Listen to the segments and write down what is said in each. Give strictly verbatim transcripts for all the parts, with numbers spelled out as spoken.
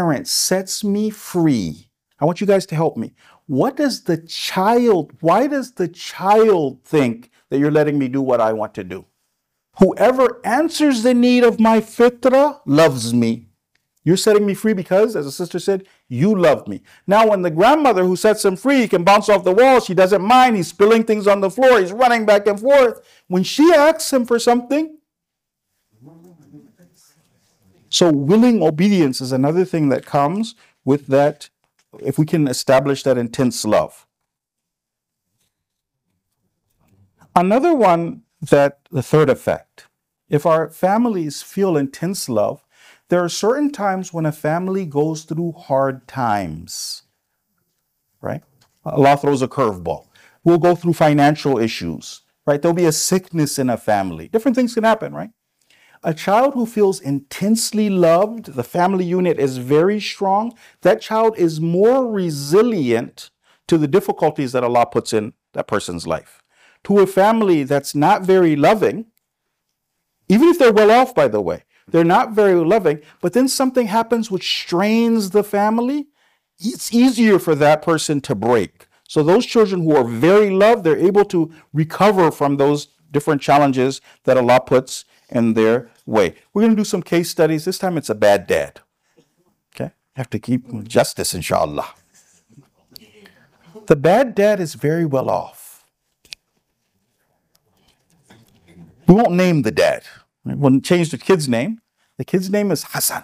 parent sets me free, I want you guys to help me. What does the child, why does the child think that you're letting me do what I want to do? Whoever answers the need of my fitra loves me. You're setting me free because, as the sister said, you love me. Now, when the grandmother who sets him free can bounce off the wall, she doesn't mind. He's spilling things on the floor. He's running back and forth. When she asks him for something, so willing obedience is another thing that comes with that, if we can establish that intense love. Another one, that the third effect, if our families feel intense love, there are certain times when a family goes through hard times, right? Allah throws a curveball. We'll go through financial issues, right? There'll be a sickness in a family. Different things can happen, right? A child who feels intensely loved, the family unit is very strong, that child is more resilient to the difficulties that Allah puts in that person's life. To a family that's not very loving, even if they're well off, by the way, they're not very loving, but then something happens which strains the family, it's easier for that person to break. So those children who are very loved, they're able to recover from those different challenges that Allah puts in their way. We're going to do some case studies. This time it's a bad dad. Okay? Have to keep justice, inshallah. The bad dad is very well off. We won't name the dad. We'll change the kid's name. The kid's name is Hassan.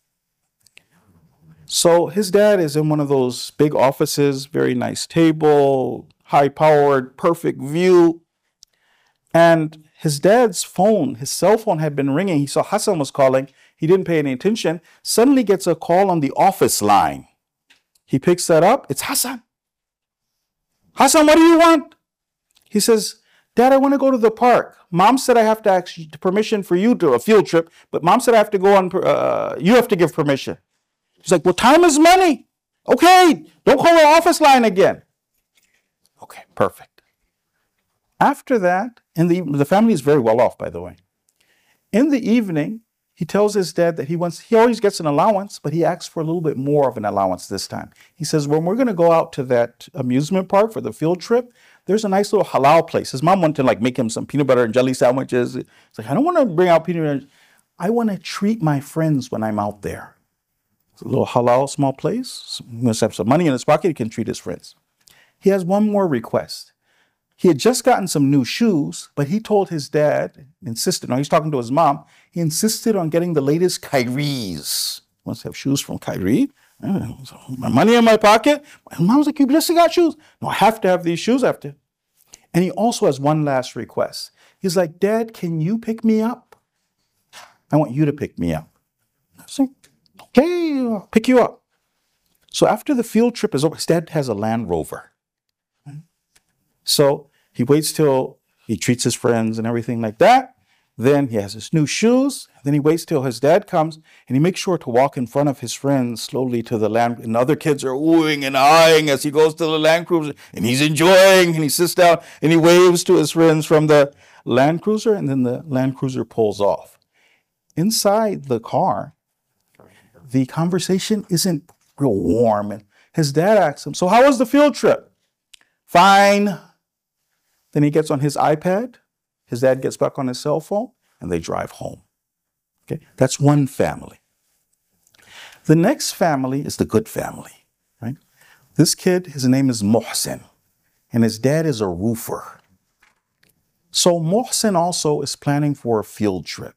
So his dad is in one of those big offices, very nice table, high-powered, perfect view. And his dad's phone, his cell phone had been ringing. He saw Hassan was calling. He didn't pay any attention. Suddenly gets a call on the office line. He picks that up. It's Hassan. Hassan, what do you want? He says, Dad, I want to go to the park. Mom said I have to ask permission for you to a field trip, but Mom said I have to go on, uh, you have to give permission. He's like, well, time is money. Okay, don't call the office line again. Okay, perfect. After that, and the, the family is very well off, by the way. In the evening, he tells his dad that he wants, he always gets an allowance, but he asks for a little bit more of an allowance this time. He says, when we're going to go out to that amusement park for the field trip, there's a nice little halal place. His mom wanted to like make him some peanut butter and jelly sandwiches. It's like, I don't want to bring out peanut butter. I want to treat my friends when I'm out there. It's a little halal small place. He must have some money in his pocket. He can treat his friends. He has one more request. He had just gotten some new shoes, but he told his dad, insisted, no, he's talking to his mom, he insisted on getting the latest Kairis. He wants to have shoes from Kyrie. My money in my pocket. My mom's like, you just got shoes. No, I have to have these shoes. I have to. And he also has one last request. He's like, Dad, can you pick me up? I want you to pick me up. I was like, okay, I'll pick you up. So after the field trip is over, his dad has a Land Rover. So he waits till he treats his friends and everything like that. Then he has his new shoes. Then he waits till his dad comes and he makes sure to walk in front of his friends slowly to the Land. And other kids are oohing and eyeing as he goes to the Land Cruiser. And he's enjoying and he sits down and he waves to his friends from the Land Cruiser. And then the Land Cruiser pulls off. Inside the car, the conversation isn't real warm. And his dad asks him, so how was the field trip? Fine. Then he gets on his iPad. His dad gets back on his cell phone and they drive home. Okay, that's one family. The next family is the good family, right? This kid, his name is Mohsen, and his dad is a roofer. So Mohsen also is planning for a field trip.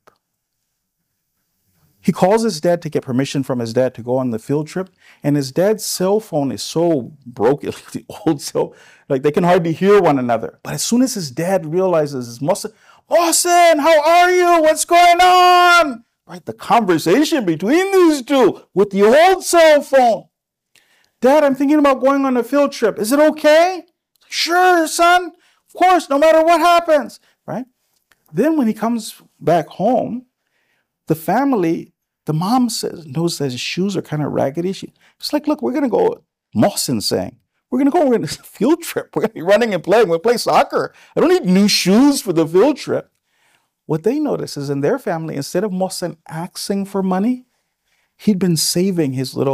He calls his dad to get permission from his dad to go on the field trip, and his dad's cell phone is so broken, like the old cell, like they can hardly hear one another. But as soon as his dad realizes, Mohsen, Mohsen, how are you? What's going on? Right, the conversation between these two with the old cell phone. Dad, I'm thinking about going on a field trip. Is it okay? Sure, son. Of course, no matter what happens, right? Then when he comes back home, the family, the mom says, knows that his shoes are kind of raggedy. She, she's like, look, we're going to go, Mohsen's saying, we're going to go on a field trip. We're going to be running and playing. We're going to play soccer. I don't need new shoes for the field trip. What they notice is in their family, instead of Mohsen asking for money, he'd been saving his little